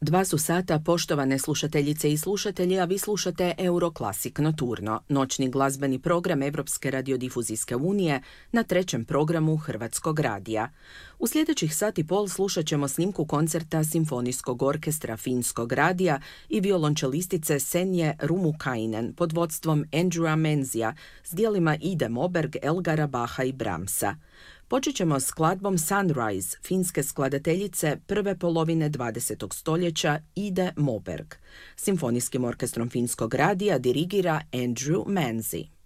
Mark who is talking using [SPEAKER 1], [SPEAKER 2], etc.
[SPEAKER 1] 2 su sata, poštovane slušateljice i slušatelji, a vi slušate Euroklasik Noturno, noćni glazbeni program Evropske radiodifuzijske unije na 3. programu Hrvatskog radija. U sljedećih sat i pol slušat ćemo snimku koncerta Simfonijskog orkestra Finskog radija i violončelistice Senje Rummukainen pod vodstvom Andrewa Menzija s dijelima Ide Moberg, Elgara Bacha i Brahmsa. Počet ćemo s skladbom Sunrise, finske skladateljice prve polovine 20. stoljeća Ide Moberg. Simfonijskim orkestrom Finskog radija dirigira Andrew Menzi.